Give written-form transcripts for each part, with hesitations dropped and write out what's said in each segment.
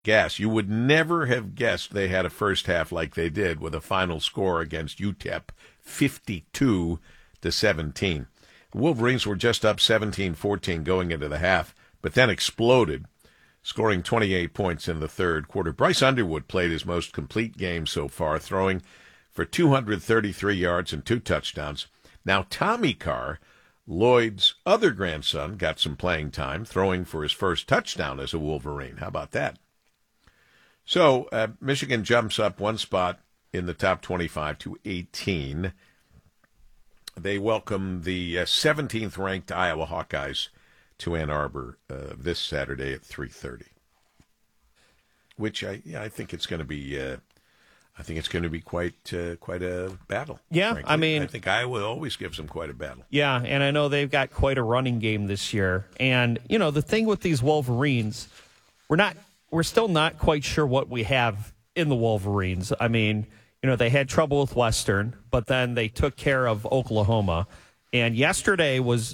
gas. You would never have guessed they had a first half like they did with a final score against UTEP, 52-17. The Wolverines were just up 17-14 going into the half, but then exploded, scoring 28 points in the third quarter. Bryce Underwood played his most complete game so far, throwing for 233 yards and 2 touchdowns. Now, Tommy Carr, Lloyd's other grandson, got some playing time, throwing for his first touchdown as a Wolverine. How about that? So, Michigan jumps up one spot in the top 25 to 18. They welcome the 17th-ranked Iowa Hawkeyes to Ann Arbor this Saturday at 3:30. Which I think it's going to be. I think it's going to be quite a battle. Yeah, frankly. I mean, I think Iowa always gives them quite a battle. Yeah, and I know they've got quite a running game this year. And the thing with these Wolverines, we're still not quite sure what we have in the Wolverines. I mean, they had trouble with Western, but then they took care of Oklahoma. And Saturday was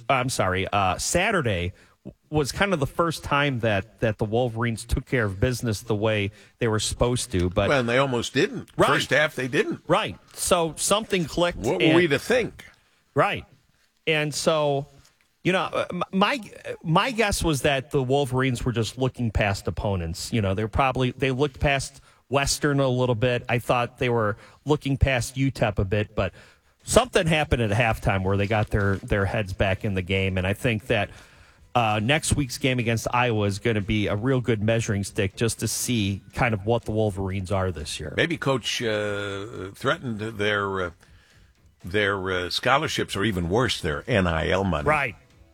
kind of the first time that the Wolverines took care of business the way they were supposed to. But and they almost didn't. Right. First half, they didn't. Right. So something clicked. What were we to think? Right. And so, my guess was that the Wolverines were just looking past opponents. They looked past Western a little bit. I thought they were looking past UTEP a bit, but something happened at halftime where they got their heads back in the game. And I think that next week's game against Iowa is going to be a real good measuring stick just to see kind of what the Wolverines are this year. Maybe Coach threatened their scholarships, or even worse, their NIL money. Right.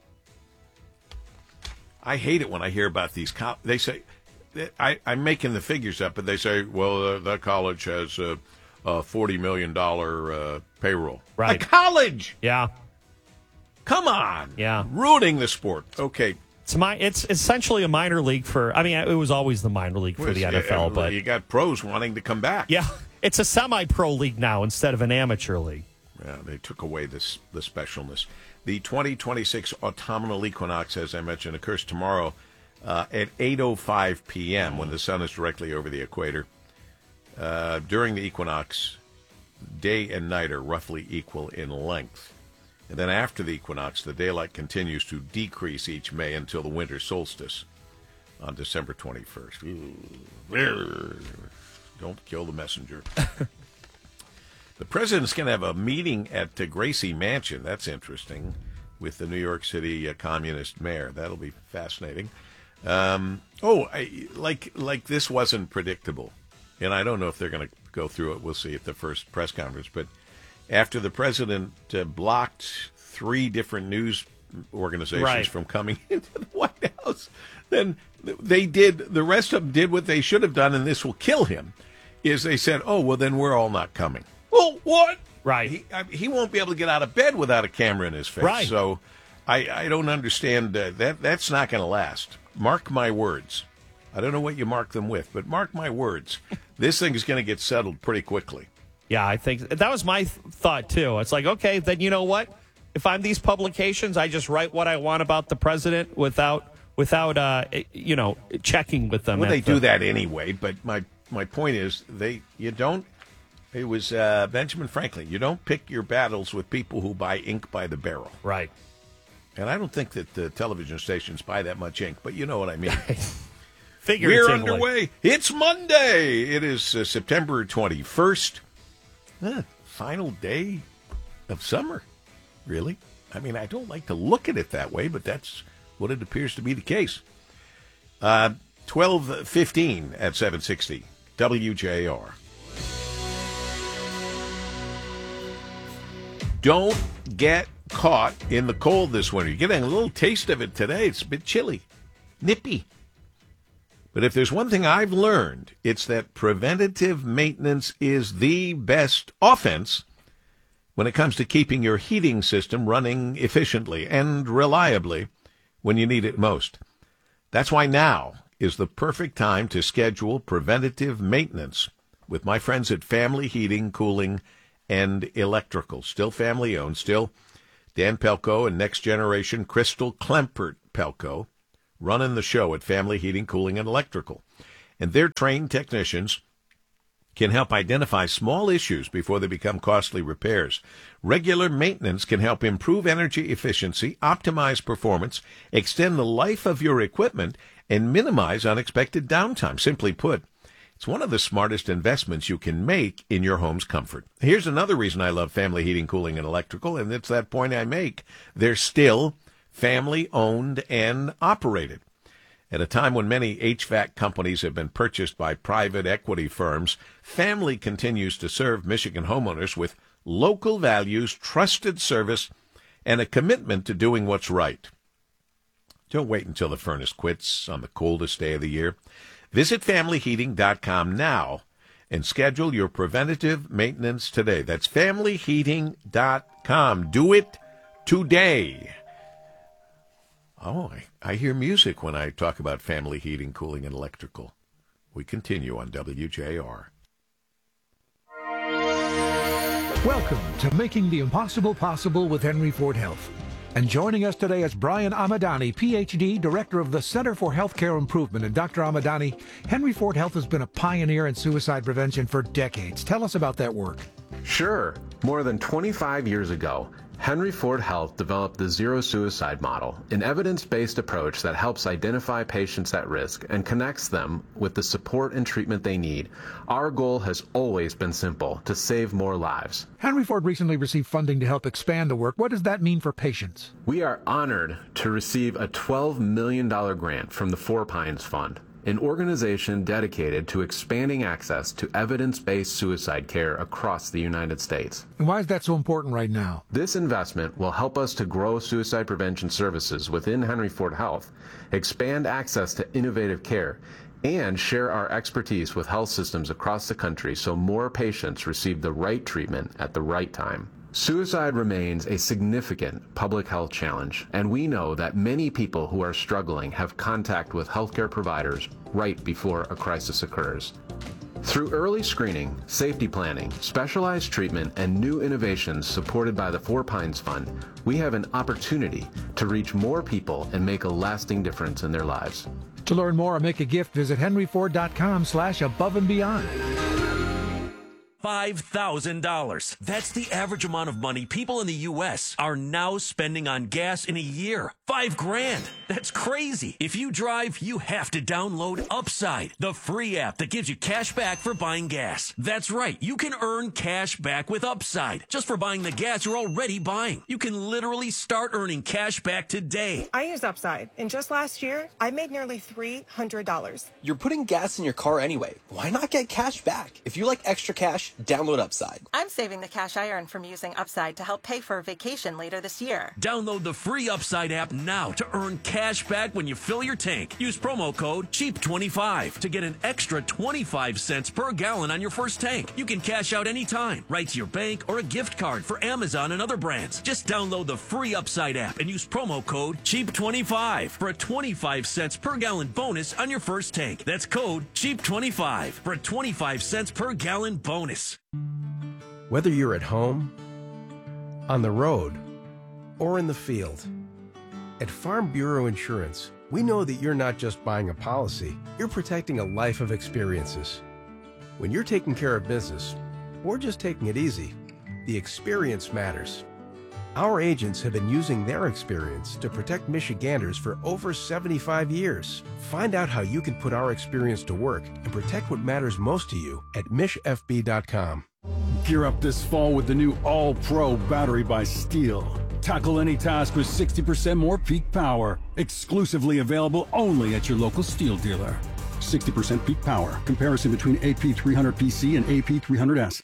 I hate it when I hear about these. They say, I'm making the figures up, but they say, well, that college has a $40 million payroll. Right. A college! Yeah. Come on. Yeah. Ruining the sport. Okay. It's essentially a minor league it was always the minor league for the NFL. But you got pros wanting to come back. Yeah. It's a semi-pro league now instead of an amateur league. Yeah, they took away the specialness. The 2026 autumnal equinox, as I mentioned, occurs tomorrow at 8:05 p.m. when the sun is directly over the equator. During the equinox, day and night are roughly equal in length. And then after the equinox, the daylight continues to decrease each May until the winter solstice on December 21st. Don't kill the messenger. The president's going to have a meeting at Gracie Mansion. That's interesting, with the New York City communist mayor. That'll be fascinating. Like this wasn't predictable. And I don't know if they're going to go through it. We'll see at the first press conference. But after the president blocked 3 different news organizations from coming into the White House, then the rest of them did what they should have done, and this will kill him, is they said, oh, well, then we're all not coming. Well, what? Right. He won't be able to get out of bed without a camera in his face. Right. So I don't understand that. That's not going to last. Mark my words. I don't know what you mark them with, but mark my words. This thing is going to get settled pretty quickly. Yeah, I think that was my thought, too. It's like, okay, then you know what? If I'm these publications, I just write what I want about the president without checking with them. Well, they do that anyway, but my point is it was Benjamin Franklin. You don't pick your battles with people who buy ink by the barrel. Right. And I don't think that the television stations buy that much ink, but you know what I mean. We're underway. It's Monday. It is September 21st. Final day of summer, really. I mean, I don't like to look at it that way, but that's what it appears to be the case. 12:15 at 760 WJR. Don't get caught in the cold this winter. You're getting a little taste of it today. It's a bit chilly, nippy. But if there's one thing I've learned, it's that preventative maintenance is the best offense when it comes to keeping your heating system running efficiently and reliably when you need it most. That's why now is the perfect time to schedule preventative maintenance with my friends at Family Heating, Cooling, and Electrical. Still family-owned, still Dan Pelko and next generation Crystal Klempert Pelko running the show at Family Heating, Cooling, and Electrical. and their trained technicians can help identify small issues before they become costly repairs. Regular maintenance can help improve energy efficiency, optimize performance, extend the life of your equipment, and minimize unexpected downtime. Simply put, it's one of the smartest investments you can make in your home's comfort. Here's another reason I love Family Heating, Cooling, and Electrical, and it's that point I make. They're still family-owned and operated. At a time when many HVAC companies have been purchased by private equity firms, Family continues to serve Michigan homeowners with local values, trusted service, and a commitment to doing what's right. Don't wait until the furnace quits on the coldest day of the year. Visit FamilyHeating.com now and schedule your preventative maintenance today. That's FamilyHeating.com. Do it today. Oh, I hear music when I talk about Family Heating, Cooling, and Electrical. We continue on WJR. Welcome to Making the Impossible Possible with Henry Ford Health. And joining us today is Brian Amadani, Ph.D., Director of the Center for Healthcare Improvement. And Dr. Amadani, Henry Ford Health has been a pioneer in suicide prevention for decades. Tell us about that work. Sure. More than 25 years ago, Henry Ford Health developed the Zero Suicide Model, an evidence-based approach that helps identify patients at risk and connects them with the support and treatment they need. Our goal has always been simple: to save more lives. Henry Ford recently received funding to help expand the work. What does that mean for patients? We are honored to receive a $12 million grant from the Four Pines Fund, an organization dedicated to expanding access to evidence-based suicide care across the United States. And why is that so important right now? This investment will help us to grow suicide prevention services within Henry Ford Health, expand access to innovative care, and share our expertise with health systems across the country so more patients receive the right treatment at the right time. Suicide remains a significant public health challenge, and we know that many people who are struggling have contact with healthcare providers right before a crisis occurs. Through early screening, safety planning, specialized treatment, and new innovations supported by the Four Pines Fund, we have an opportunity to reach more people and make a lasting difference in their lives. To learn more or make a gift, visit henryford.com/above-and-beyond. $5,000. That's the average amount of money people in the U.S. are now spending on gas in a year. $5,000. That's crazy. If you drive, you have to download Upside, the free app that gives you cash back for buying gas. That's right. You can earn cash back with Upside just for buying the gas you're already buying. You can literally start earning cash back today. I use Upside, and just last year, I made nearly $300. You're putting gas in your car anyway. Why not get cash back? If you like extra cash, download Upside. I'm saving the cash I earn from using Upside to help pay for a vacation later this year. Download the free Upside app now to earn cash back when you fill your tank. Use promo code CHEAP25 to get an extra 25 cents per gallon on your first tank. You can cash out anytime, right to your bank or a gift card for Amazon and other brands. Just download the free Upside app and use promo code CHEAP25 for a 25 cents per gallon bonus on your first tank. That's code CHEAP25 for a 25 cents per gallon bonus. Whether you're at home, on the road, or in the field, at Farm Bureau Insurance, we know that you're not just buying a policy, you're protecting a life of experiences. When you're taking care of business, or just taking it easy, the experience matters. Our agents have been using their experience to protect Michiganders for over 75 years. Find out how you can put our experience to work and protect what matters most to you at MishFB.com. Gear up this fall with the new All-Pro battery by Steel. Tackle any task with 60% more peak power. Exclusively available only at your local Steel dealer. 60% peak power. Comparison between AP300PC and AP300S.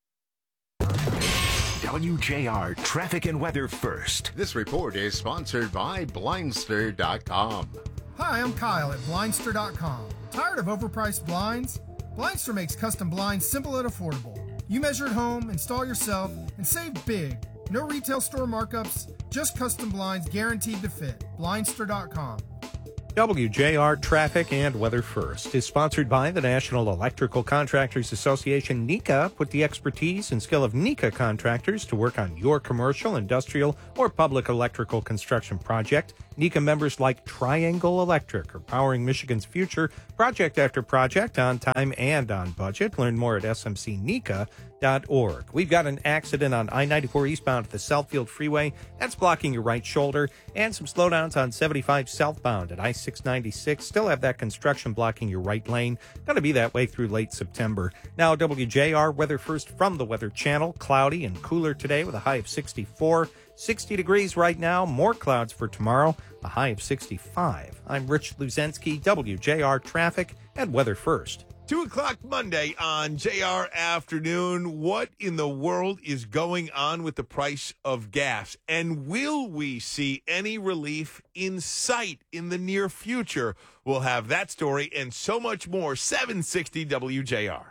WJR Traffic and Weather First. This report is sponsored by Blindster.com. Hi, I'm Kyle at Blindster.com. Tired of overpriced blinds? Blindster makes custom blinds simple and affordable. You measure at home, install yourself, and save big. No retail store markups, just custom blinds guaranteed to fit. Blindster.com. WJR Traffic and Weather First is sponsored by the National Electrical Contractors Association, NECA. Put the expertise and skill of NECA contractors to work on your commercial, industrial, or public electrical construction project. NECA members like Triangle Electric are powering Michigan's future project after project on time and on budget. Learn more at smcneca.org. We've got an accident on I-94 eastbound at the Southfield Freeway. That's blocking your right shoulder. And some slowdowns on 75 southbound at I-696. Still have that construction blocking your right lane. Going to be that way through late September. Now, WJR weather first from the Weather Channel. Cloudy and cooler today with a high of 64. 60 degrees right now. More clouds for tomorrow. A high of 65. I'm Rich Luzensky, WJR Traffic and Weather First. 2 o'clock Monday on JR Afternoon. What in the world is going on with the price of gas? And will we see any relief in sight in the near future? We'll have that story and so much more. 760 WJR.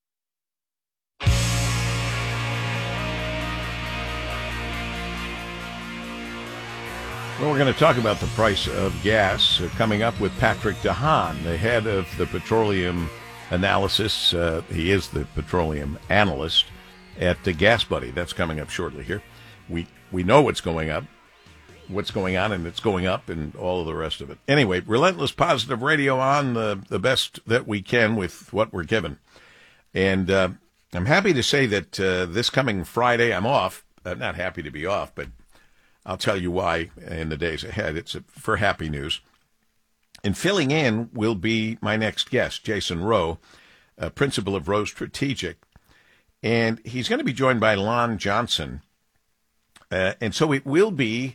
Well, we're going to talk about the price of gas coming up with Patrick DeHaan, the head of the petroleum analysis. He is the petroleum analyst at the Gas Buddy. That's coming up shortly here. We know what's going on, and it's going up, and all of the rest of it. Anyway, Relentless Positive Radio on the best that we can with what we're given. And I'm happy to say that this coming Friday, I'm off. I'm not happy to be off, but I'll tell you why in the days ahead. It's for happy news. And filling in will be my next guest, Jason Rowe, principal of Rowe Strategic. And he's going to be joined by Lon Johnson. And so it will be,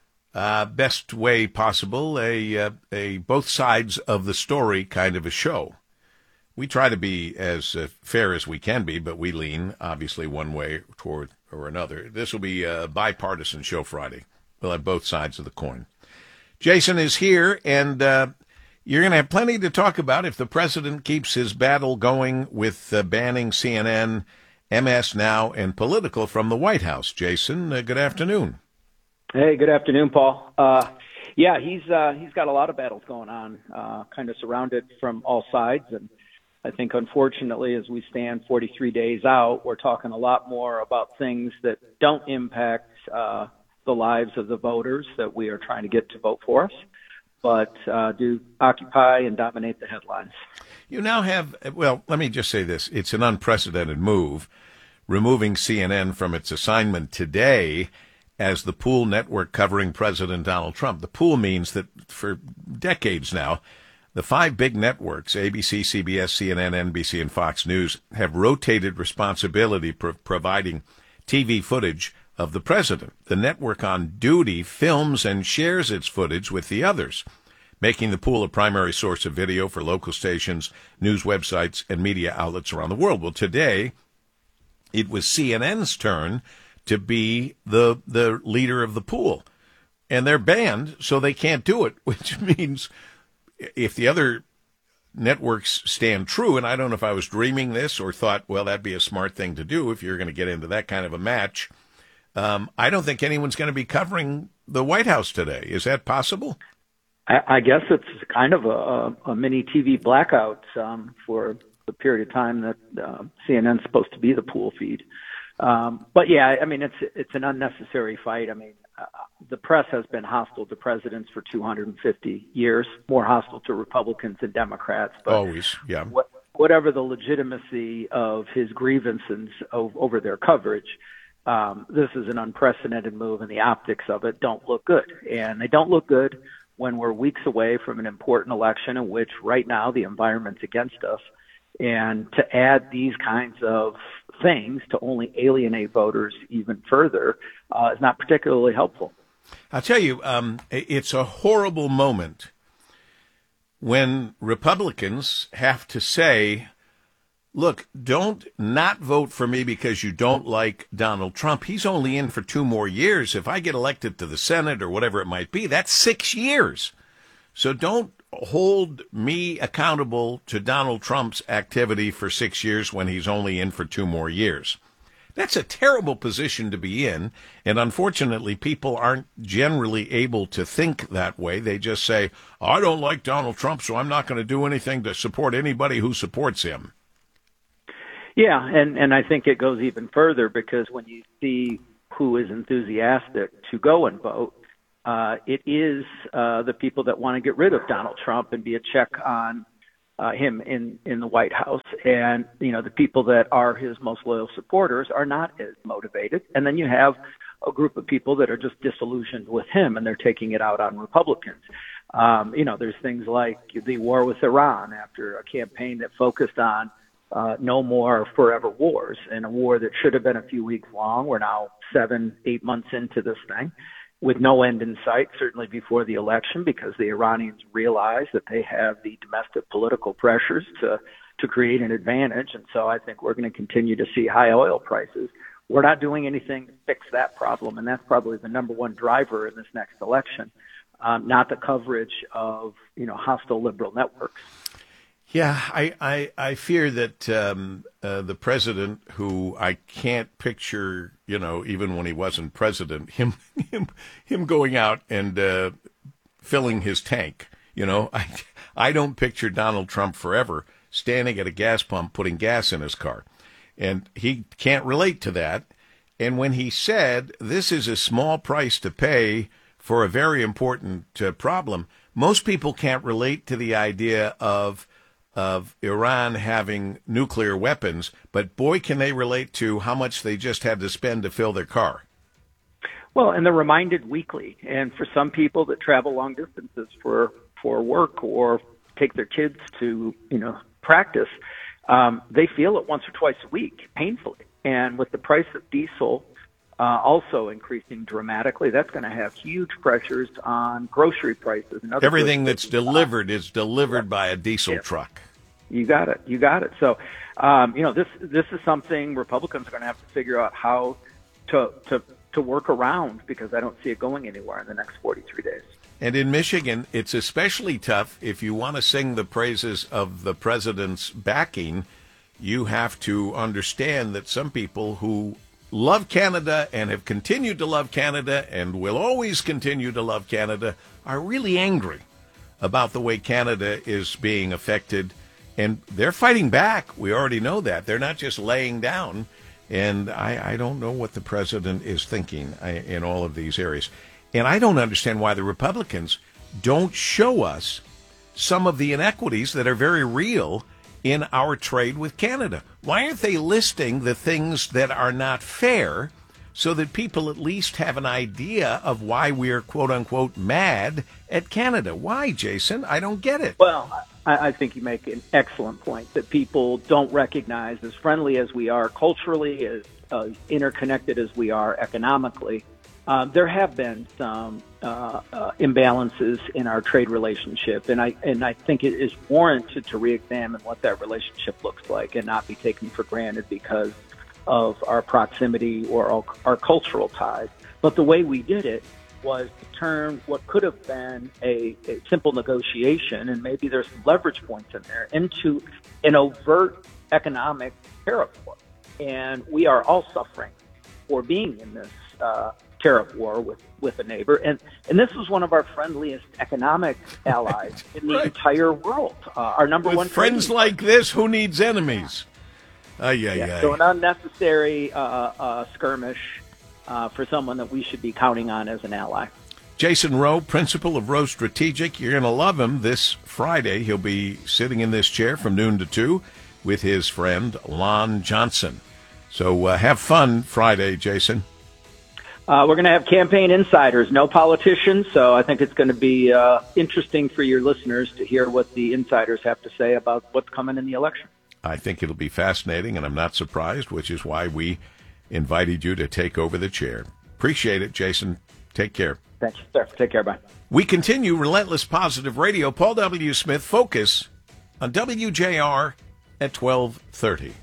best way possible, a both sides of the story kind of a show. We try to be as fair as we can be, but we lean, obviously, one way toward or another. This will be a bipartisan show Friday. We'll have both sides of the coin. Jason is here, and you're going to have plenty to talk about if the president keeps his battle going with banning CNN, MS Now, and Political from the White House. Jason, good afternoon. Hey, good afternoon, Paul. Yeah, he's got a lot of battles going on, kind of surrounded from all sides, and I think, unfortunately, as we stand 43 days out, we're talking a lot more about things that don't impact the lives of the voters that we are trying to get to vote for us, but do occupy and dominate the headlines. You now have, well, let me just say this. It's an unprecedented move, removing CNN from its assignment today as the pool network covering President Donald Trump. The pool means that for decades now, the 5 big networks, ABC, CBS, CNN, NBC, and Fox News, have rotated responsibility providing TV footage of the president. The network on duty films and shares its footage with the others, making the pool a primary source of video for local stations, news websites, and media outlets around the world. Well, today, it was CNN's turn to be the leader of the pool. And they're banned, so they can't do it, which means if the other networks stand true, and I don't know if I was dreaming this or thought, well, that'd be a smart thing to do if you're going to get into that kind of a match, I don't think anyone's going to be covering the White House today. Is that possible? I guess it's kind of a mini TV blackout for the period of time that CNN's supposed to be the pool feed. But yeah, I mean, it's an unnecessary fight. I mean, the press has been hostile to presidents for 250 years, more hostile to Republicans than Democrats. But always, yeah. Whatever the legitimacy of his grievances over their coverage, this is an unprecedented move, and the optics of it don't look good. And they don't look good when we're weeks away from an important election in which right now the environment's against us. And to add these kinds of things to only alienate voters even further is not particularly helpful. I'll tell you, it's a horrible moment when Republicans have to say, look, don't not vote for me because you don't like Donald Trump. He's only in for 2 more years. If I get elected to the Senate or whatever it might be, that's 6 years. So don't hold me accountable to Donald Trump's activity for 6 years when he's only in for 2 more years. That's a terrible position to be in, and unfortunately people aren't generally able to think that way. They just say, I don't like Donald Trump, so I'm not going to do anything to support anybody who supports him. Yeah, and I think it goes even further because when you see who is enthusiastic to go and vote, it is the people that want to get rid of Donald Trump and be a check on him in the White House. And, the people that are his most loyal supporters are not as motivated. And then you have a group of people that are just disillusioned with him, and they're taking it out on Republicans. There's things like the war with Iran after a campaign that focused on no more forever wars, and a war that should have been a few weeks long. We're now 7-8 months into this thing with no end in sight, certainly before the election, because the Iranians realize that they have the domestic political pressures to create an advantage. And so I think we're going to continue to see high oil prices. We're not doing anything to fix that problem, and that's probably the number one driver in this next election, not the coverage of hostile liberal networks. Yeah, I fear that the president, who I can't picture, even when he wasn't president, him going out and filling his tank. I don't picture Donald Trump forever standing at a gas pump putting gas in his car. And he can't relate to that. And when he said this is a small price to pay for a very important problem, most people can't relate to the idea of Iran having nuclear weapons, but boy, can they relate to how much they just had to spend to fill their car. Well, and they're reminded weekly. And for some people that travel long distances for work or take their kids to, practice, they feel it once or twice a week, painfully. And with the price of diesel also increasing dramatically, that's going to have huge pressures on grocery prices. And other everything that's delivered is delivered by a diesel truck. You got it. So, this is something Republicans are going to have to figure out how to work around, because I don't see it going anywhere in the next 43 days. And in Michigan, it's especially tough if you want to sing the praises of the president's backing. You have to understand that some people who love Canada and have continued to love Canada and will always continue to love Canada are really angry about the way Canada is being affected. And they're fighting back. We already know that. They're not just laying down. And I don't know what the president is thinking in all of these areas. And I don't understand why the Republicans don't show us some of the inequities that are very real in our trade with Canada. Why aren't they listing the things that are not fair so that people at least have an idea of why we're, quote unquote, mad at Canada? Why, Jason? I don't get it. Well, I think you make an excellent point that people don't recognize, as friendly as we are culturally, as interconnected as we are economically. There have been some imbalances in our trade relationship, and I think it is warranted to reexamine what that relationship looks like and not be taken for granted because of our proximity or our cultural ties. But the way we did it was to turn what could have been a simple negotiation, and maybe there's some leverage points in there, into an overt economic tariff war. And we are all suffering for being in this tariff war with a neighbor. And this was one of our friendliest economic allies in the entire world. Our number with one friends like this, who needs enemies? So an unnecessary skirmish for someone that we should be counting on as an ally. Jason Rowe, principal of Rowe Strategic. You're going to love him this Friday. He'll be sitting in this chair from noon to 2 with his friend Lon Johnson. So have fun Friday, Jason. We're going to have campaign insiders, no politicians, so I think it's going to be interesting for your listeners to hear what the insiders have to say about what's coming in the election. I think it'll be fascinating, and I'm not surprised, which is why we invited you to take over the chair. Appreciate it, Jason. Take care. Thanks, sir. Take care. Bye. We continue Relentless Positive Radio. Paul W. Smith, Focus on WJR at 12:30.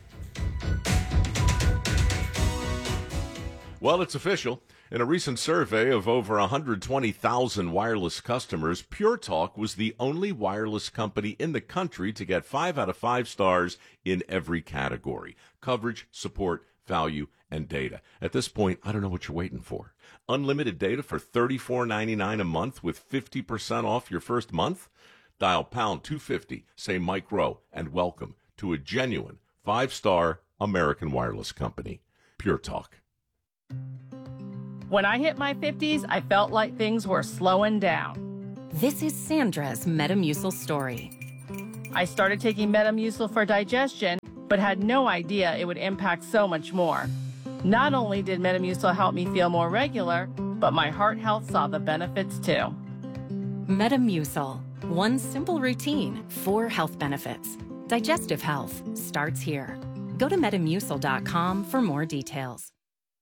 Well, it's official. In a recent survey of over 120,000 wireless customers, Pure Talk was the only wireless company in the country to get 5 out of 5 stars in every category: coverage, support, value, and data. At this point, I don't know what you're waiting for. Unlimited data for $34.99 a month with 50% off your first month? Dial pound 250, say Mike Rowe, and welcome to a genuine 5-star American wireless company. Pure Talk. When I hit my 50s, I felt like things were slowing down. This is Sandra's Metamucil story. I started taking Metamucil for digestion, but had no idea it would impact so much more. Not only did Metamucil help me feel more regular, but my heart health saw the benefits too. Metamucil, one simple routine, 4 health benefits. Digestive health starts here. Go to Metamucil.com for more details.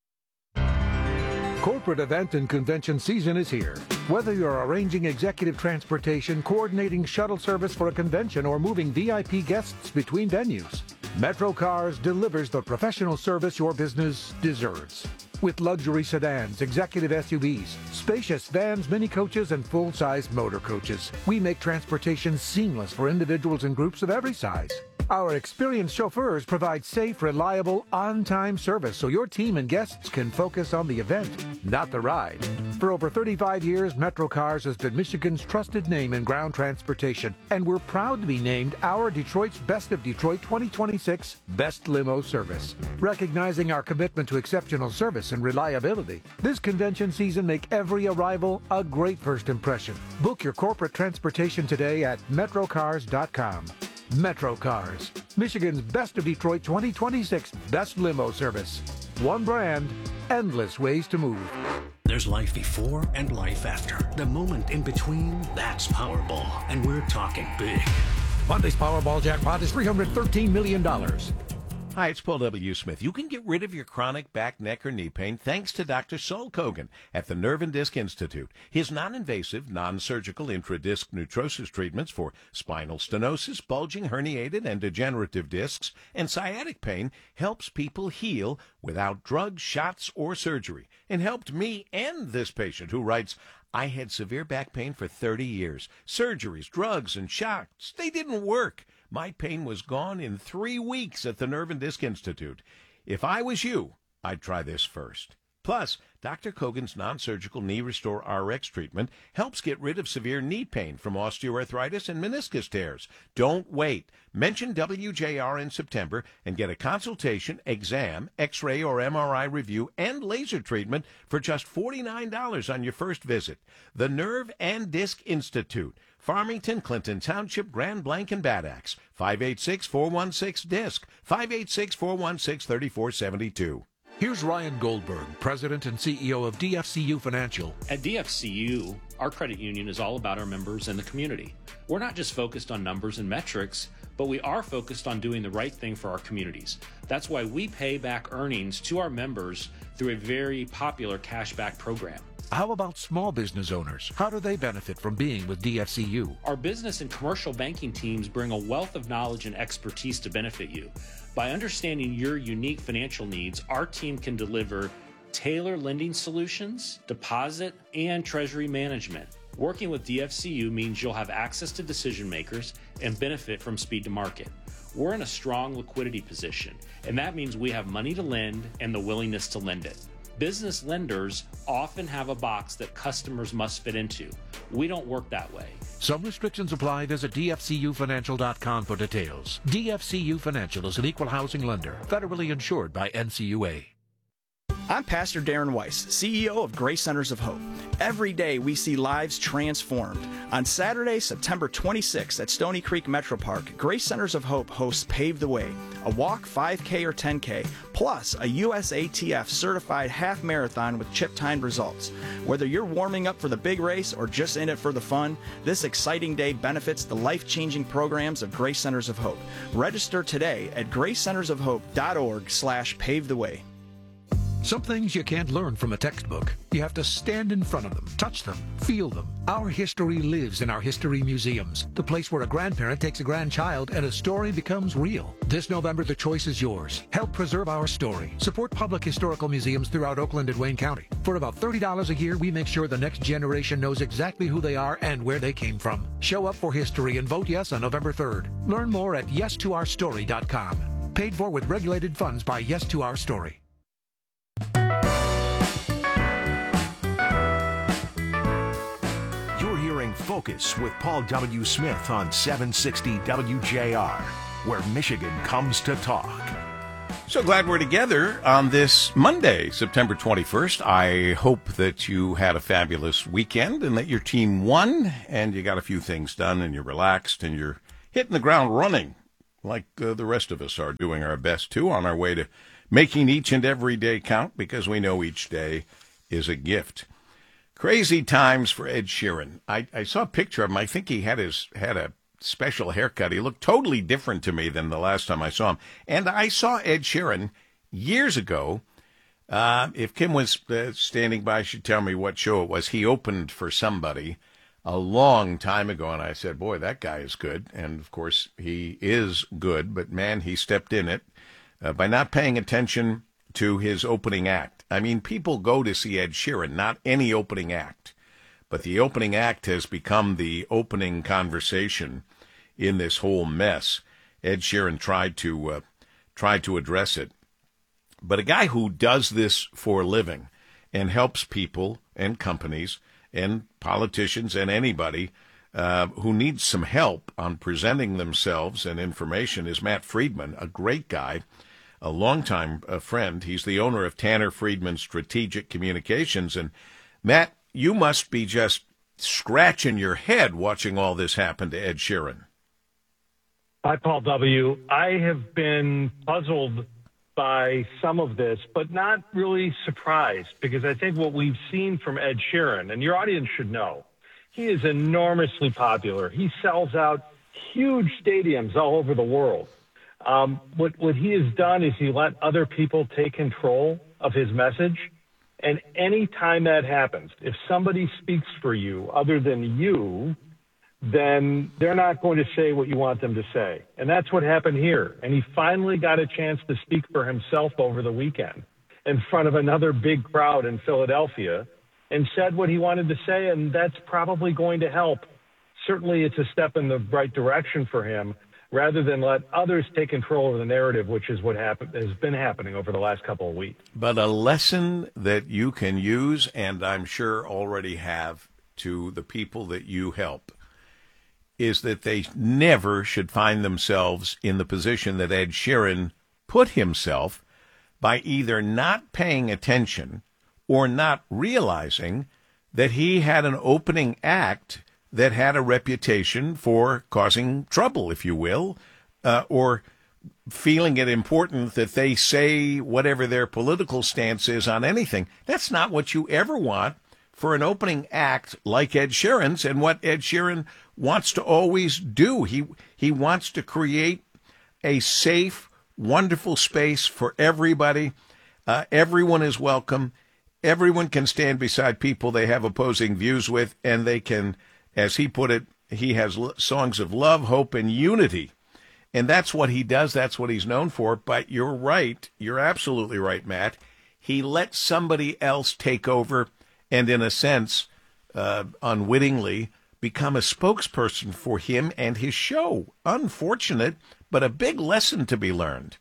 Corporate event and convention season is here. Whether you're arranging executive transportation, coordinating shuttle service for a convention, or moving VIP guests between venues, Metro Cars delivers the professional service your business deserves. With luxury sedans, executive SUVs, spacious vans, mini coaches, and full-size motor coaches, we make transportation seamless for individuals and groups of every size. Our experienced chauffeurs provide safe, reliable, on-time service so your team and guests can focus on the event, not the ride. For over 35 years, Metro Cars has been Michigan's trusted name in ground transportation, and we're proud to be named our Detroit's Best of Detroit 2026 Best Limo Service. Recognizing our commitment to exceptional service and reliability, this convention season make every arrival a great first impression. Book your corporate transportation today at metrocars.com. Metro Cars, Michigan's Best of Detroit 2026 Best Limo Service. One brand, endless ways to move. There's life before and life after. The moment in between, that's Powerball. And we're talking big. Monday's Powerball jackpot is $313 million. Hi, it's Paul W. Smith. You can get rid of your chronic back, neck, or knee pain thanks to Dr. Saul Kogan at the Nerve and Disc Institute. His non-invasive, non-surgical intradisc neutrosis treatments for spinal stenosis, bulging, herniated, and degenerative discs, and sciatic pain helps people heal without drugs, shots, or surgery. And helped me and this patient who writes, I had severe back pain for 30 years. Surgeries, drugs, and shots, they didn't work. My pain was gone in 3 weeks at the Nerve and Disc Institute. If I was you, I'd try this first. Plus, Dr. Kogan's non-surgical Knee Restore RX treatment helps get rid of severe knee pain from osteoarthritis and meniscus tears. Don't wait. Mention WJR in September and get a consultation, exam, X-ray or MRI review, and laser treatment for just $49 on your first visit. The Nerve and Disc Institute, Farmington, Clinton Township, Grand Blanc, and Bad Axe. 586-416-DISC, 586-416-3472. Here's Ryan Goldberg, President and CEO of DFCU Financial. At DFCU, our credit union is all about our members and the community. We're not just focused on numbers and metrics, but we are focused on doing the right thing for our communities. That's why we pay back earnings to our members through a very popular cashback program. How about small business owners? How do they benefit from being with DFCU? Our business and commercial banking teams bring a wealth of knowledge and expertise to benefit you. By understanding your unique financial needs, our team can deliver tailored lending solutions, deposit, and treasury management. Working with DFCU means you'll have access to decision makers and benefit from speed to market. We're in a strong liquidity position, and that means we have money to lend and the willingness to lend it. Business lenders often have a box that customers must fit into. We don't work that way. Some restrictions apply. Visit DFCUFinancial.com for details. DFCU Financial is an equal housing lender, federally insured by NCUA. I'm Pastor Darren Weiss, CEO of Grace Centers of Hope. Every day we see lives transformed. On Saturday, September 26th at Stony Creek Metro Park, Grace Centers of Hope hosts Pave the Way, a walk, 5K or 10K, plus a USATF certified half marathon with chip timed results. Whether you're warming up for the big race or just in it for the fun, this exciting day benefits the life-changing programs of Grace Centers of Hope. Register today at gracecentersofhope.org/pavetheway. Some things you can't learn from a textbook. You have to stand in front of them, touch them, feel them. Our history lives in our history museums, the place where a grandparent takes a grandchild and a story becomes real. This November, the choice is yours. Help preserve our story. Support public historical museums throughout Oakland and Wayne County. For about $30 a year, we make sure the next generation knows exactly who they are and where they came from. Show up for history and vote yes on November 3rd. Learn more at yes2ourstory.com. Paid for with regulated funds by Yes to Our Story. You're hearing Focus with Paul W. Smith on 760 WJR, where Michigan comes to talk. So glad we're together on this Monday, September 21st. I hope that you had a fabulous weekend and that your team won and you got a few things done and you're relaxed and you're hitting the ground running like the rest of us are, doing our best too, on our way to making each and every day count, because we know each day is a gift. Crazy times for Ed Sheeran. I saw a picture of him. I think he had a special haircut. He looked totally different to me than the last time I saw him. And I saw Ed Sheeran years ago. If Kim was standing by, she'd tell me what show it was. He opened for somebody a long time ago, and I said, boy, that guy is good. And, of course, he is good, but, man, he stepped in it by not paying attention to his opening act. I mean, people go to see Ed Sheeran, not any opening act. But the opening act has become the opening conversation in this whole mess. Ed Sheeran tried to address it. But a guy who does this for a living and helps people and companies and politicians and anybody who needs some help on presenting themselves and information is Matt Friedman, a great guy, a longtime friend. He's the owner of Tanner Friedman Strategic Communications. And, Matt, you must be just scratching your head watching all this happen to Ed Sheeran. Hi, Paul W. I have been puzzled by some of this, but not really surprised, because I think what we've seen from Ed Sheeran, and your audience should know, he is enormously popular. He sells out huge stadiums all over the world. What he has done is he let other people take control of his message. And any time that happens, if somebody speaks for you other than you, then they're not going to say what you want them to say. And that's what happened here. And he finally got a chance to speak for himself over the weekend in front of another big crowd in Philadelphia and said what he wanted to say, and that's probably going to help. Certainly it's a step in the right direction for him, rather than let others take control of the narrative, which is what has been happening over the last couple of weeks. But a lesson that you can use, and I'm sure already have, to the people that you help, is that they never should find themselves in the position that Ed Sheeran put himself by either not paying attention or not realizing that he had an opening act that had a reputation for causing trouble, if you will, or feeling it important that they say whatever their political stance is on anything. That's not what you ever want for an opening act like Ed Sheeran's, and what Ed Sheeran wants to always do. He wants to create a safe, wonderful space for everybody. Everyone is welcome. Everyone can stand beside people they have opposing views with, and they can, as he put it, he has songs of love, hope, and unity. And that's what he does. That's what he's known for. But you're right. You're absolutely right, Matt. He let somebody else take over and, in a sense, unwittingly, become a spokesperson for him and his show. Unfortunate, but a big lesson to be learned.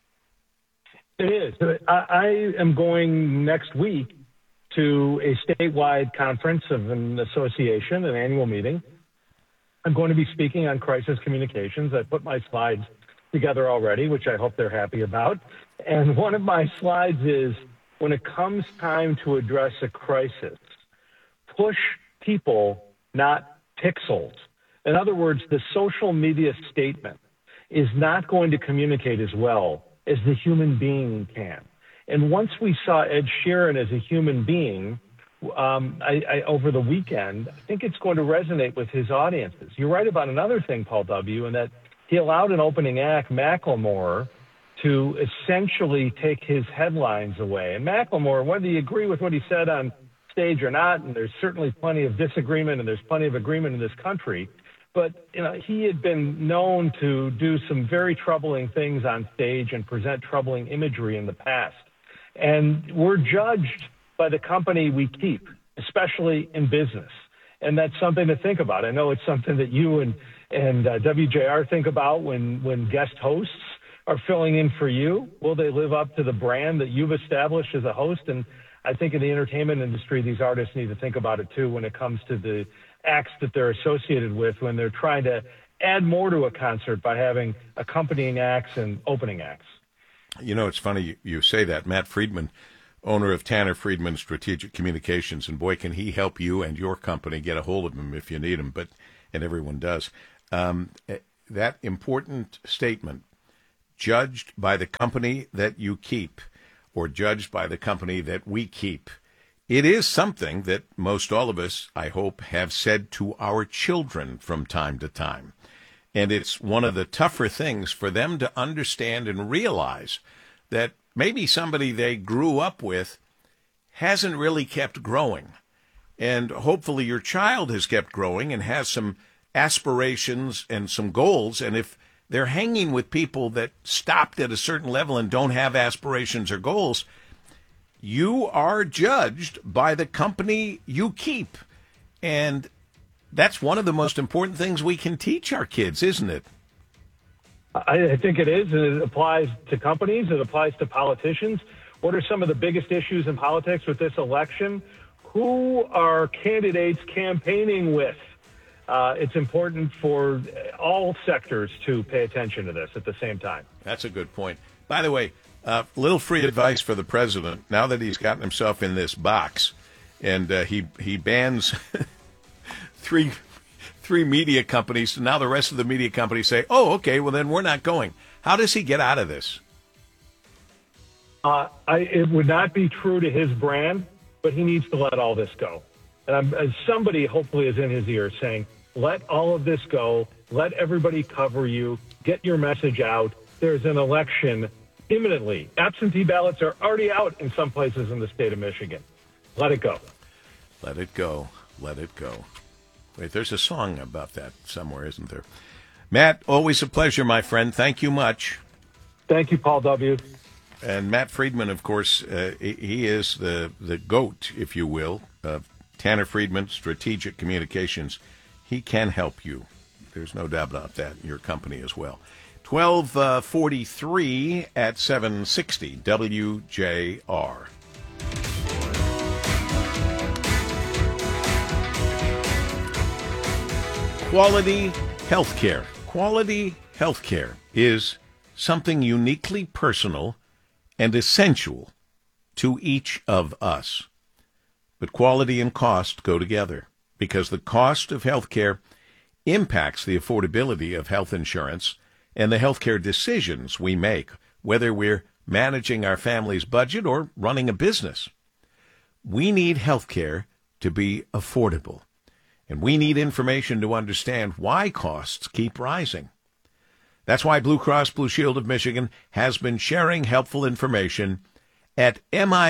It is. I am going next week to a statewide conference of an association, an annual meeting. I'm going to be speaking on crisis communications. I put my slides together already, which I hope they're happy about. And one of my slides is, when it comes time to address a crisis, push people, not pixels. In other words, the social media statement is not going to communicate as well as the human being can. And once we saw Ed Sheeran as a human being over the weekend, I think it's going to resonate with his audiences. You're right about another thing, Paul W., in that he allowed an opening act, Macklemore, to essentially take his headlines away. And Macklemore, whether you agree with what he said on stage or not, and there's certainly plenty of disagreement and there's plenty of agreement in this country, but he had been known to do some very troubling things on stage and present troubling imagery in the past. And we're judged by the company we keep, especially in business. And that's something to think about. I know it's something that you and WJR think about when guest hosts are filling in for you. Will they live up to the brand that you've established as a host? And I think in the entertainment industry, these artists need to think about it too when it comes to the acts that they're associated with, when they're trying to add more to a concert by having accompanying acts and opening acts. You know, it's funny you say that. Matt Friedman, owner of Tanner Friedman Strategic Communications, and boy, can he help you and your company. Get a hold of him if you need him, and everyone does. That important statement, judged by the company that you keep or judged by the company that we keep, it is something that most all of us, I hope, have said to our children from time to time. And it's one of the tougher things for them to understand and realize that maybe somebody they grew up with hasn't really kept growing. And hopefully your child has kept growing and has some aspirations and some goals. And if they're hanging with people that stopped at a certain level and don't have aspirations or goals, you are judged by the company you keep. And that's one of the most important things we can teach our kids, isn't it? I think it is, and it applies to companies. It applies to politicians. What are some of the biggest issues in politics with this election? Who are candidates campaigning with? It's important for all sectors to pay attention to this at the same time. That's a good point. By the way, little free advice for the president. Now that he's gotten himself in this box, and he bans three media companies, now the rest of the media companies say, "Oh, okay, well then we're not going." How does he get out of this? It would not be true to his brand, but he needs to let all this go. And somebody hopefully is in his ear saying, let all of this go. Let everybody cover you. Get your message out. There's an election imminently. Absentee ballots are already out in some places in the state of Michigan. Let it go. Let it go. Let it go. Wait, there's a song about that somewhere, isn't there? Matt, always a pleasure, my friend. Thank you much. Thank you, Paul W. And Matt Friedman, of course, he is the GOAT, if you will, of Tanner Friedman Strategic Communications. He can help you. There's no doubt about that. Your company as well. 12:43 at 760 WJR. Quality healthcare. Quality healthcare is something uniquely personal and essential to each of us. But quality and cost go together because the cost of healthcare impacts the affordability of health insurance and the healthcare decisions we make, whether we're managing our family's budget or running a business. We need healthcare to be affordable, and we need information to understand why costs keep rising. That's why Blue Cross Blue Shield of Michigan has been sharing helpful information at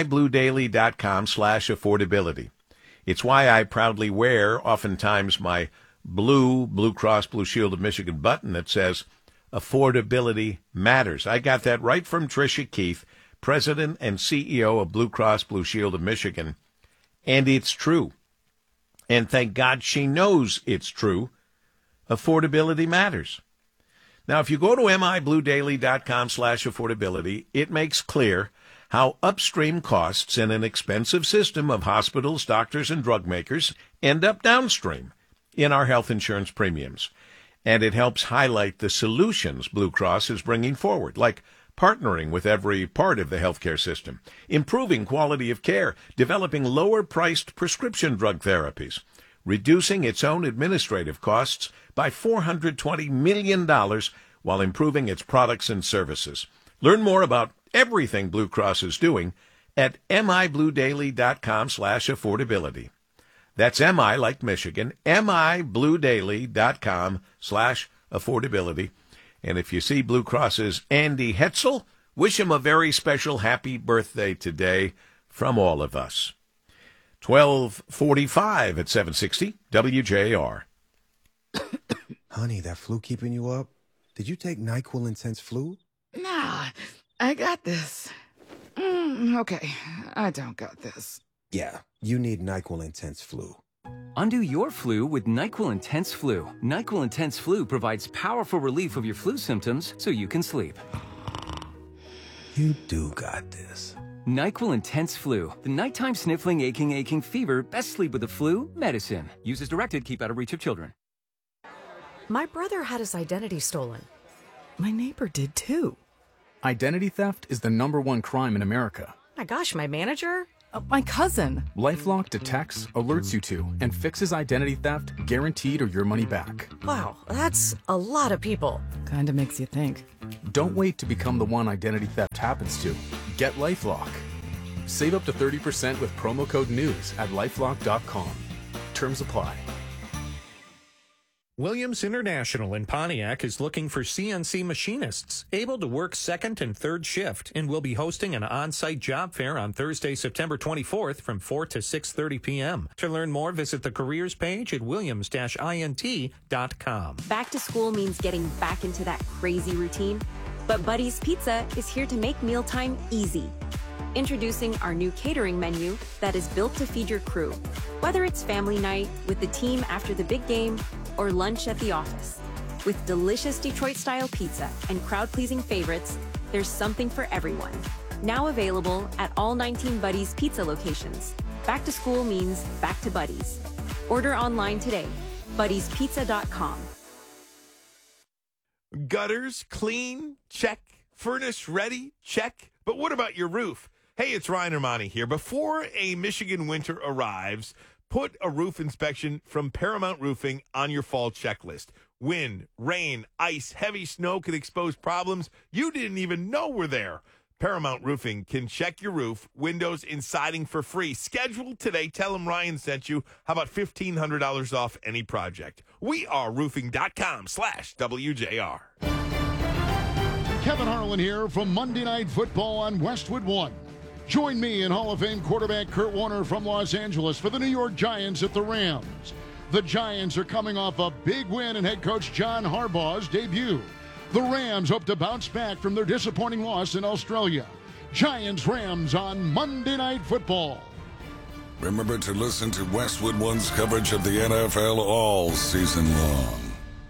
mibluedaily.com/affordability. It's why I proudly wear oftentimes my Blue Cross Blue Shield of Michigan button that says affordability matters. I got that right from Tricia Keith, President and CEO of Blue Cross Blue Shield of Michigan. And it's true. And thank God she knows it's true. Affordability matters. Now, if you go to mibluedaily.com/affordability, it makes clear how upstream costs in an expensive system of hospitals, doctors, and drug makers end up downstream in our health insurance premiums. And it helps highlight the solutions Blue Cross is bringing forward, like partnering with every part of the healthcare system, improving quality of care, developing lower-priced prescription drug therapies, reducing its own administrative costs by $420 million while improving its products and services. Learn more about everything Blue Cross is doing at mibluedaily.com/affordability. That's MI like Michigan, mibluedaily.com/affordability. And if you see Blue Cross's Andy Hetzel, wish him a very special happy birthday today from all of us. 12:45 at 760 WJR. Honey, that flu keeping you up? Did you take NyQuil Intense Flu? Nah, I got this. Okay, I don't got this. Yeah, you need NyQuil Intense Flu. Undo your flu with NyQuil Intense Flu. NyQuil Intense Flu provides powerful relief of your flu symptoms so you can sleep. You do got this. NyQuil Intense Flu. The nighttime sniffling, aching fever. Best sleep with the flu medicine. Use as directed. Keep out of reach of children. My brother had his identity stolen. My neighbor did too. Identity theft is the #1 crime in America. My gosh, my manager? My cousin. LifeLock detects, alerts you to, and fixes identity theft guaranteed or your money back. Wow, that's a lot of people. Kinda makes you think. Don't wait to become the one identity theft happens to. Get LifeLock. Save up to 30% with promo code NEWS at LifeLock.com. Terms apply. Williams International in Pontiac is looking for CNC machinists able to work second and third shift and will be hosting an on-site job fair on Thursday, September 24th from 4 to 6:30 p.m. To learn more, visit the careers page at williams-int.com. Back to school means getting back into that crazy routine, but Buddy's Pizza is here to make mealtime easy. Introducing our new catering menu that is built to feed your crew, whether it's family night, with the team after the big game, or lunch at the office. With delicious Detroit-style pizza and crowd-pleasing favorites, there's something for everyone. Now available at all 19 Buddy's Pizza locations. Back to school means back to Buddy's. Order online today. Buddy'sPizza.com. Gutters clean? Check. Furnace ready? Check. But what about your roof? Hey, it's Ryan Armani here. Before a Michigan winter arrives, put a roof inspection from Paramount Roofing on your fall checklist. Wind, rain, ice, heavy snow can expose problems you didn't even know were there. Paramount Roofing can check your roof, windows, and siding for free. Schedule today. Tell them Ryan sent you. How about $1,500 off any project? weareroofing.com/WJR. Kevin Harlan here from Monday Night Football on Westwood One. Join me and Hall of Fame quarterback Kurt Warner from Los Angeles for the New York Giants at the Rams. The Giants are coming off a big win in head coach John Harbaugh's debut. The Rams hope to bounce back from their disappointing loss in Australia. Giants-Rams on Monday Night Football. Remember to listen to Westwood One's coverage of the NFL all season long.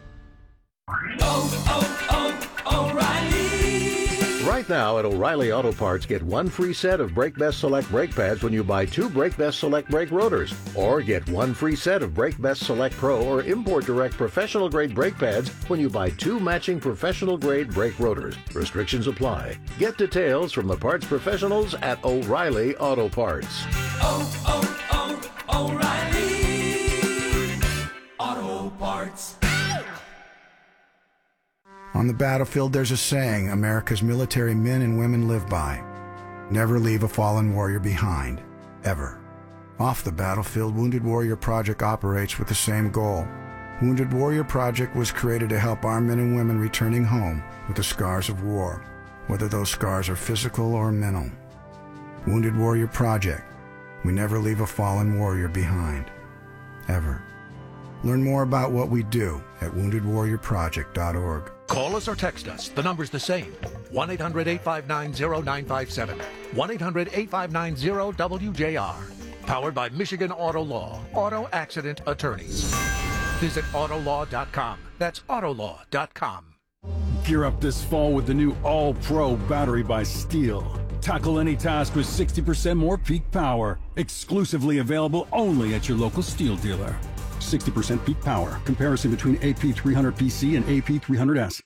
O'Reilly. Right now at O'Reilly Auto Parts, get one free set of Brake Best Select brake pads when you buy 2 Brake Best Select brake rotors. Or get one free set of Brake Best Select Pro or Import Direct professional grade brake pads when you buy 2 matching professional grade brake rotors. Restrictions apply. Get details from the parts professionals at O'Reilly Auto Parts. O'Reilly Auto Parts. On the battlefield, there's a saying America's military men and women live by. Never leave a fallen warrior behind, ever. Off the battlefield, Wounded Warrior Project operates with the same goal. Wounded Warrior Project was created to help our men and women returning home with the scars of war, whether those scars are physical or mental. Wounded Warrior Project. We never leave a fallen warrior behind, ever. Learn more about what we do at woundedwarriorproject.org. Call us or text us. The number's the same. 1-800-859-0957. 1-800-859-0WJR. Powered by Michigan Auto Law. Auto Accident Attorneys. Visit Autolaw.com. That's Autolaw.com. Gear up this fall with the new All-Pro battery by Steel. Tackle any task with 60% more peak power. Exclusively available only at your local Steel dealer. 60% peak power. Comparison between AP300PC and AP300S.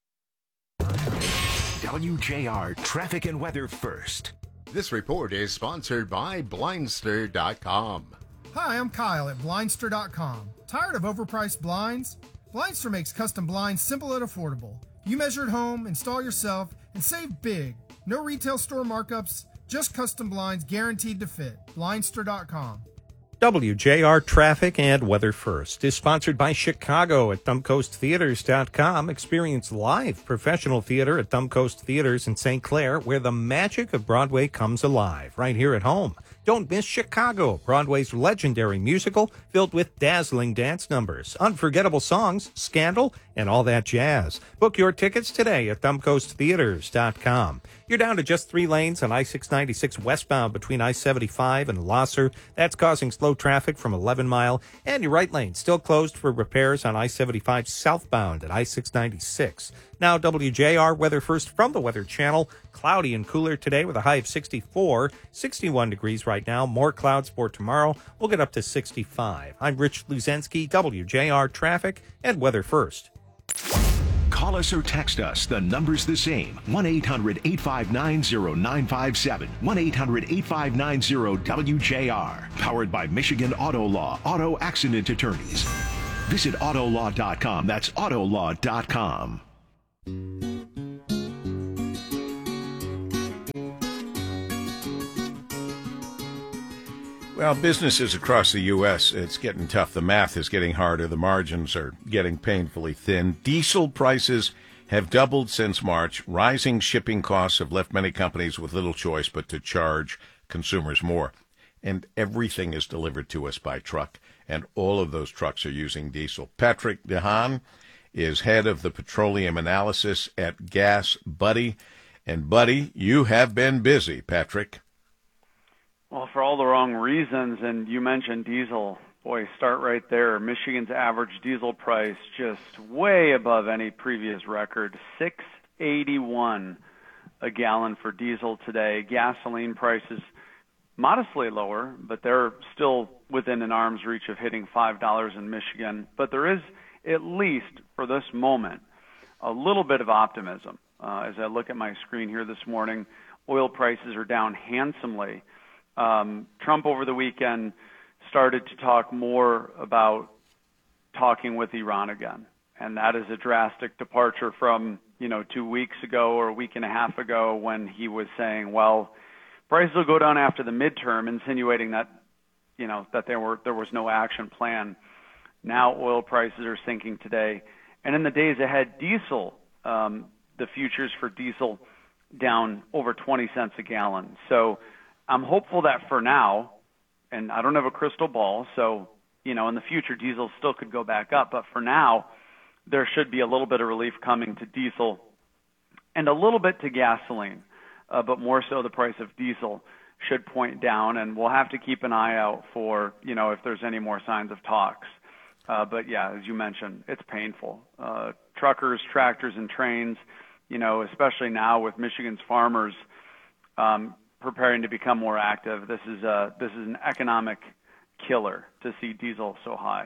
WJR Traffic and Weather First. This report is sponsored by Blindster.com. Hi, I'm Kyle at Blindster.com. Tired of overpriced blinds? Blindster makes custom blinds simple and affordable. You measure at home, install yourself, and save big. No retail store markups, just custom blinds guaranteed to fit. Blindster.com. WJR Traffic and Weather First is sponsored by Chicago at ThumbCoastTheaters.com. Experience live professional theater at Thumb Coast Theaters in St. Clair, where the magic of Broadway comes alive, right here at home. Don't miss Chicago, Broadway's legendary musical filled with dazzling dance numbers, unforgettable songs, scandal, and all that jazz. Book your tickets today at ThumbCoastTheaters.com. You're down to just 3 lanes on I-696 westbound between I-75 and Lasser. That's causing slow traffic from 11 Mile. And your right lane still closed for repairs on I-75 southbound at I-696. Now WJR Weather First from the Weather Channel. Cloudy and cooler today with a high of 64, 61 degrees right now. More clouds for tomorrow. We'll get up to 65. I'm Rich Luzensky, WJR Traffic and Weather First. Call us or text us. The number's the same. 1-800-859-0957. 1-800-859-WJR. Powered by Michigan Auto Law, Auto Accident Attorneys. Visit Autolaw.com. That's Autolaw.com. Well, businesses across the U.S., it's getting tough. The math is getting harder. The margins are getting painfully thin. Diesel prices have doubled since March. Rising shipping costs have left many companies with little choice but to charge consumers more. And everything is delivered to us by truck, and all of those trucks are using diesel. Patrick DeHaan is head of the petroleum analysis at Gas Buddy. And, Buddy, you have been busy, Patrick. Well, for all the wrong reasons, and you mentioned diesel. Boy, start right there. Michigan's average diesel price just way above any previous record, $6.81 a gallon for diesel today. Gasoline prices modestly lower, but they're still within an arm's reach of hitting $5 in Michigan. But there is, at least for this moment, a little bit of optimism. As I look at my screen here this morning, oil prices are down handsomely. Trump over the weekend started to talk more about talking with Iran again. And that is a drastic departure from, 2 weeks ago or a week and a half ago when he was saying, well, prices will go down after the midterm, insinuating that, that there was no action plan. Now oil prices are sinking today. And in the days ahead, diesel, the futures for diesel down over 20 cents a gallon. So I'm hopeful that for now, and I don't have a crystal ball, so, in the future, diesel still could go back up. But for now, there should be a little bit of relief coming to diesel and a little bit to gasoline. But more so the price of diesel should point down, and we'll have to keep an eye out for, if there's any more signs of talks. But, yeah, as you mentioned, it's painful. Truckers, tractors, and trains, especially now with Michigan's farmers preparing to become more active. This is an economic killer to see diesel so high.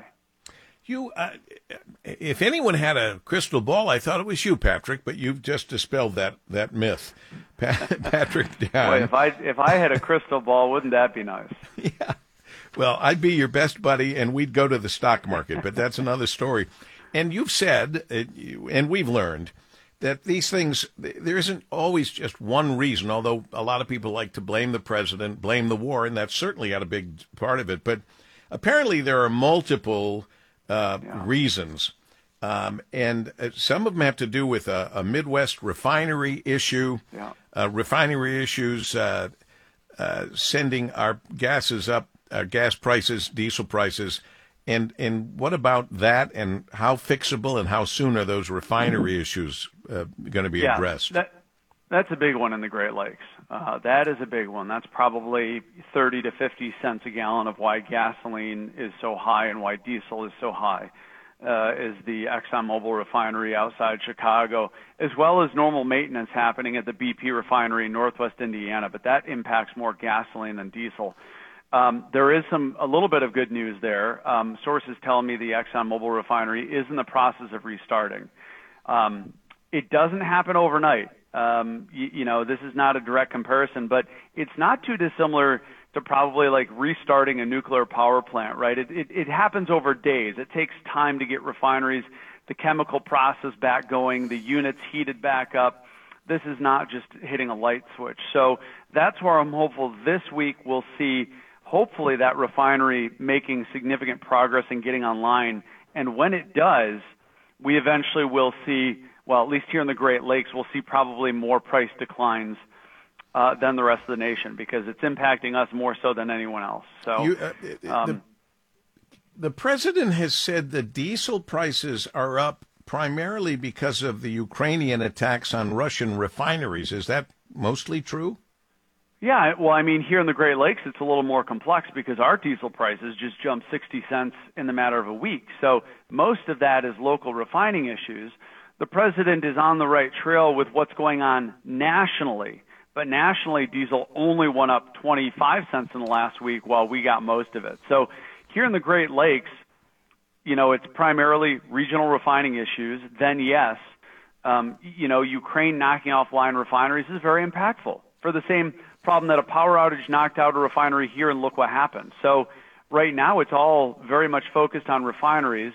If anyone had a crystal ball, I thought it was you, Patrick, but you've just dispelled that myth. Patrick DeHaan. Boy, if I had a crystal ball, wouldn't that be nice? Yeah. Well, I'd be your best buddy, and we'd go to the stock market, but that's another story. And you've said, and we've learned, that these things, there isn't always just one reason, although a lot of people like to blame the president, blame the war, and that's certainly got a big part of it. But apparently there are multiple reasons, and some of them have to do with a Midwest refinery issue, refinery issues sending our gases up, gas prices, diesel prices. And what about that, and how fixable and how soon are those refinery issues going to be addressed? That's a big one in the Great Lakes. That is a big one. That's probably 30 to 50 cents a gallon of why gasoline is so high and why diesel is so high, is the ExxonMobil refinery outside Chicago, as well as normal maintenance happening at the BP refinery in Northwest Indiana, but that impacts more gasoline than diesel. There is a little bit of good news there. Sources tell me the ExxonMobil refinery is in the process of restarting. It doesn't happen overnight. This is not a direct comparison, but it's not too dissimilar to probably like restarting a nuclear power plant, right? It happens over days. It takes time to get refineries, the chemical process back going, the units heated back up. This is not just hitting a light switch. So that's where I'm hopeful this week we'll see hopefully that refinery making significant progress in getting online. And when it does, we eventually will see, well, at least here in the Great Lakes, we'll see probably more price declines than the rest of the nation because it's impacting us more so than anyone else. So the president has said the diesel prices are up primarily because of the Ukrainian attacks on Russian refineries. Is that mostly true? Yeah, well, I mean, here in the Great Lakes, it's a little more complex because our diesel prices just jumped 60 cents in the matter of a week. So most of that is local refining issues. The president is on the right trail with what's going on nationally. But nationally, diesel only went up 25 cents in the last week while we got most of it. So here in the Great Lakes, it's primarily regional refining issues. Then, yes, Ukraine knocking offline refineries is very impactful for the same problem that a power outage knocked out a refinery here, and look what happened. So right now it's all very much focused on refineries.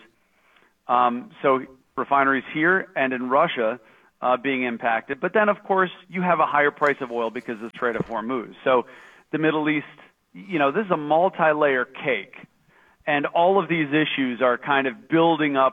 So refineries here and in Russia being impacted. But then, of course, you have a higher price of oil because of the Strait of Hormuz. So the Middle East, this is a multi-layer cake. And all of these issues are kind of building up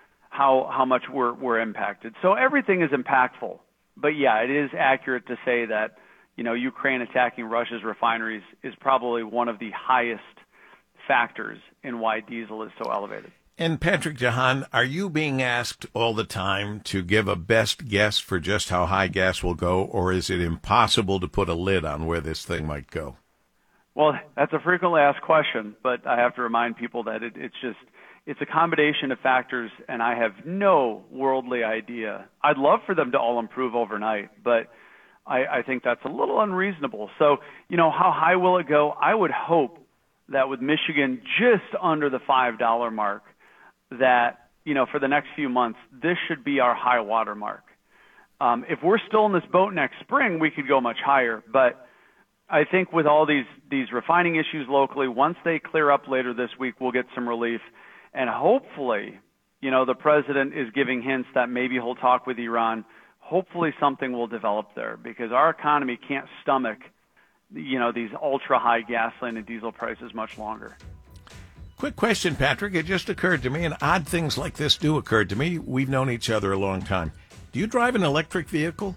how much we're impacted. So everything is impactful. But, yeah, it is accurate to say that, Ukraine attacking Russia's refineries is probably one of the highest factors in why diesel is so elevated. And Patrick DeHaan, are you being asked all the time to give a best guess for just how high gas will go, or is it impossible to put a lid on where this thing might go? Well, that's a frequently asked question, but I have to remind people that it's a combination of factors, and I have no worldly idea. I'd love for them to all improve overnight, but I think that's a little unreasonable. So, how high will it go? I would hope that with Michigan just under the $5 mark, that, for the next few months, this should be our high water mark. If we're still in this boat next spring, we could go much higher. But I think with all these refining issues locally, once they clear up later this week, we'll get some relief. And hopefully, the president is giving hints that maybe he'll talk with Iran. Hopefully something will develop there, because our economy can't stomach, these ultra-high gasoline and diesel prices much longer. Quick question, Patrick. It just occurred to me, and odd things like this do occur to me. We've known each other a long time. Do you drive an electric vehicle?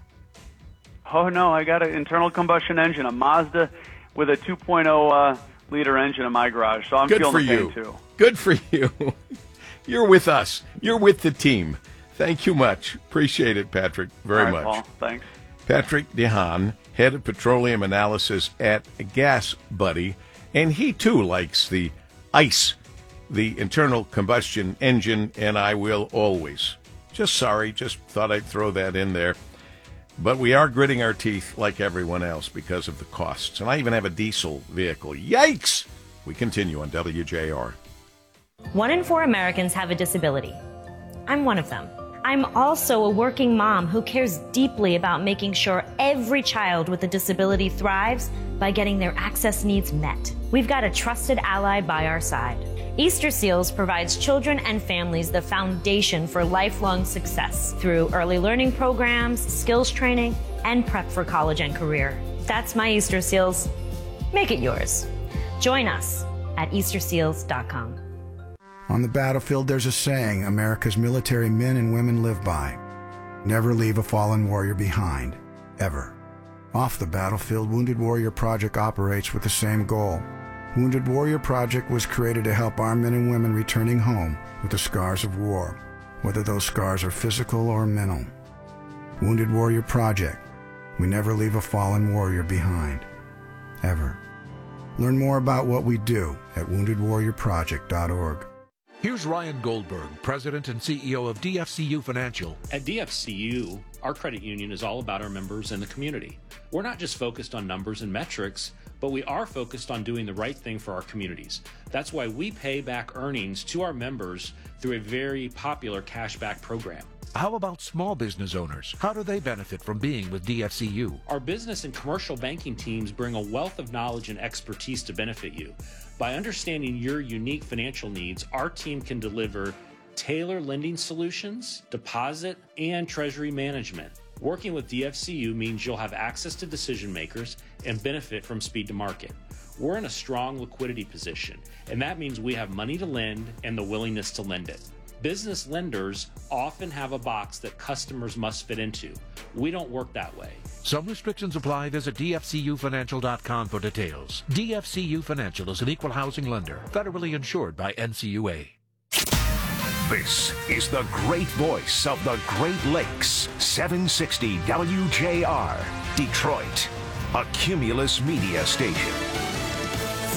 Oh, no. I got an internal combustion engine, a Mazda with a 2.0 liter engine in my garage, so I'm feeling the pain, too. Good for you. You're with us. You're with the team. Thank you much. Appreciate it, Patrick, very much. Paul, thanks. Patrick DeHaan, head of petroleum analysis at Gas Buddy, and he, too, likes the ICE, the internal combustion engine, and I will always. Just thought I'd throw that in there. But we are gritting our teeth like everyone else because of the costs. And I even have a diesel vehicle. Yikes! We continue on WJR. 1 in 4 Americans have a disability. I'm one of them. I'm also a working mom who cares deeply about making sure every child with a disability thrives by getting their access needs met. We've got a trusted ally by our side. Easter Seals provides children and families the foundation for lifelong success through early learning programs, skills training, and prep for college and career. That's my Easter Seals. Make it yours. Join us at easterseals.com. On the battlefield, there's a saying America's military men and women live by. Never leave a fallen warrior behind, ever. Off the battlefield, Wounded Warrior Project operates with the same goal. Wounded Warrior Project was created to help our men and women returning home with the scars of war, whether those scars are physical or mental. Wounded Warrior Project. We never leave a fallen warrior behind, ever. Learn more about what we do at woundedwarriorproject.org. Here's Ryan Goldberg, President and CEO of DFCU Financial. At DFCU, our credit union is all about our members and the community. We're not just focused on numbers and metrics, but we are focused on doing the right thing for our communities. That's why we pay back earnings to our members through a very popular cashback program. How about small business owners? How do they benefit from being with DFCU? Our business and commercial banking teams bring a wealth of knowledge and expertise to benefit you. By understanding your unique financial needs, our team can deliver tailored lending solutions, deposit, and treasury management. Working with DFCU means you'll have access to decision makers and benefit from speed to market. We're in a strong liquidity position, and that means we have money to lend and the willingness to lend it. Business lenders often have a box that customers must fit into. We don't work that way. Some restrictions apply. Visit DFCUFinancial.com for details. DFCU Financial is an equal housing lender, federally insured by NCUA. This is the great voice of the Great Lakes, 760 WJR, Detroit, a Cumulus media station. Staying the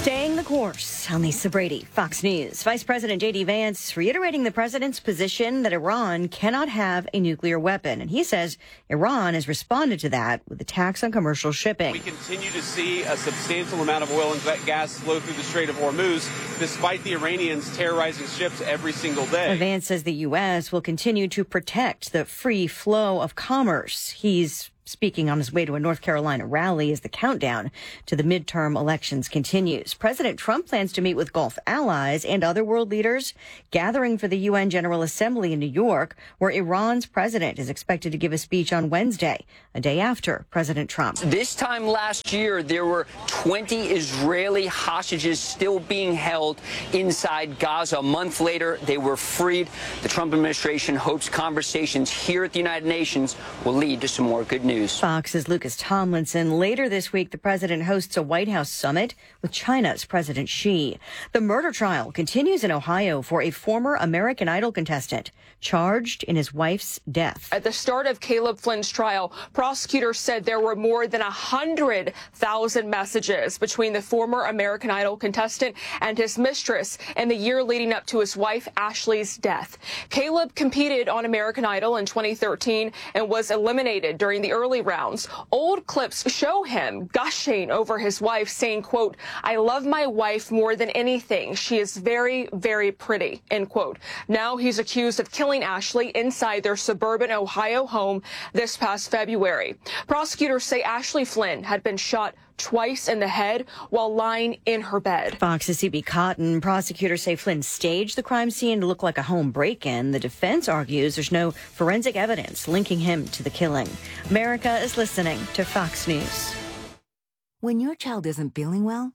course, on Lisa Brady, Fox News. Vice President J.D. Vance reiterating the president's position that Iran cannot have a nuclear weapon. And he says Iran has responded to that with attacks on commercial shipping. We continue to see a substantial amount of oil and gas flow through the Strait of Hormuz, despite the Iranians terrorizing ships every single day. Vance says the U.S. will continue to protect the free flow of commerce. He's speaking on his way to a North Carolina rally as the countdown to the midterm elections continues. President Trump plans to meet with Gulf allies and other world leaders, gathering for the UN General Assembly in New York, where Iran's president is expected to give a speech on Wednesday, a day after President Trump. This time last year, there were 20 Israeli hostages still being held inside Gaza. A month later, they were freed. The Trump administration hopes conversations here at the United Nations will lead to some more good news. Fox's Lucas Tomlinson. Later this week, the president hosts a White House summit with China's President Xi. The murder trial continues in Ohio for a former American Idol contestant charged in his wife's death. At the start of Caleb Flynn's trial, prosecutors said there were more than 100,000 messages between the former American Idol contestant and his mistress in the year leading up to his wife Ashley's death. Caleb competed on American Idol in 2013 and was eliminated during the early rounds. Old clips show him gushing over his wife, saying, quote, "I love my wife more than anything. She is very, very pretty," end quote. Now he's accused of killing Ashley inside their suburban Ohio home this past February. Prosecutors say Ashley Flynn had been shot twice in the head while lying in her bed. Fox's C.B. Cotton. Prosecutors say Flynn staged the crime scene to look like a home break-in. The defense argues there's no forensic evidence linking him to the killing. America is listening to Fox News. When your child isn't feeling well,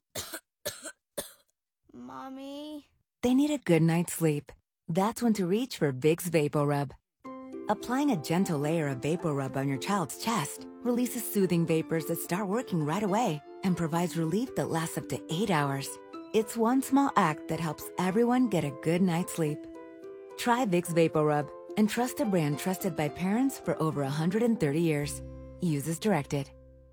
Mommy, they need a good night's sleep. That's when to reach for Vicks VapoRub. Applying a gentle layer of VapoRub on your child's chest releases soothing vapors that start working right away and provides relief that lasts up to 8 hours. It's one small act that helps everyone get a good night's sleep. Try Vicks VapoRub and trust a brand trusted by parents for over 130 years. Use as directed.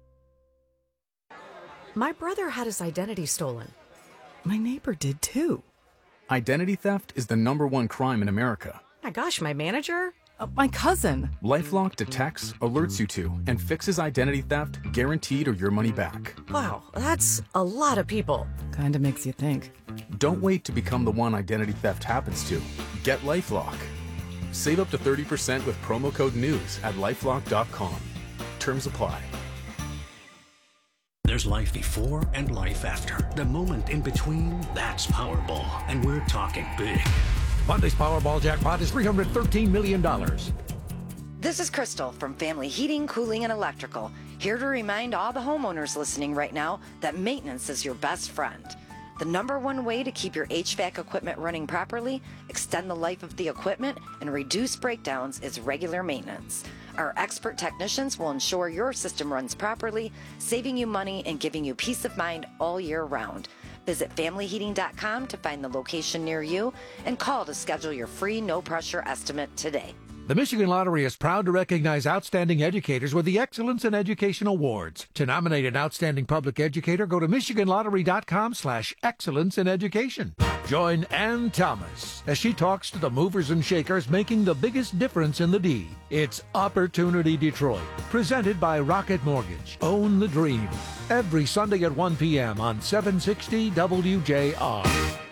My brother had his identity stolen. My neighbor did too. Identity theft is the #1 crime in America. My gosh, my manager? My cousin. LifeLock detects, alerts you to, and fixes identity theft guaranteed or your money back. Wow, that's a lot of people. Kinda makes you think. Don't wait to become the one identity theft happens to. Get LifeLock. Save up to 30% with promo code NEWS at LifeLock.com. Terms apply. There's life before and life after. The moment in between, that's Powerball. And we're talking big. Monday's Powerball jackpot is $313 million. This is Crystal from Family Heating, Cooling, and Electrical, here to remind all the homeowners listening right now that maintenance is your best friend. The #1 way to keep your HVAC equipment running properly, extend the life of the equipment, and reduce breakdowns is regular maintenance. Our expert technicians will ensure your system runs properly, saving you money and giving you peace of mind all year round. Visit familyheating.com to find the location near you and call to schedule your free no-pressure estimate today. The Michigan Lottery is proud to recognize outstanding educators with the Excellence in Education Awards. To nominate an outstanding public educator, go to michiganlottery.com/excellence in education. Join Ann Thomas as she talks to the movers and shakers making the biggest difference in the D. It's Opportunity Detroit, presented by Rocket Mortgage. Own the dream. Every Sunday at 1 p.m. on 760 WJR.